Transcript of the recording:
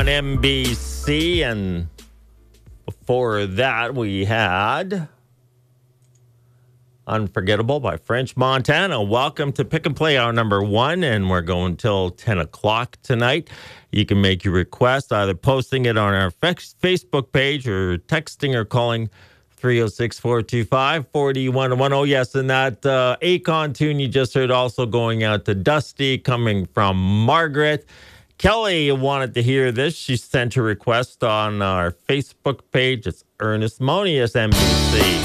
on NBC, and before that we had Unforgettable by French Montana. Welcome to Pick and Play Hour number 1, and we're going till 10 o'clock tonight. You can make your request either posting it on our Facebook page or texting or calling 306-425-4110. Oh, yes, and that Akon tune you just heard also going out to Dusty, coming from Margaret. Kelly wanted to hear this. She sent a request on our Facebook page. It's Ernest Monius, NBC.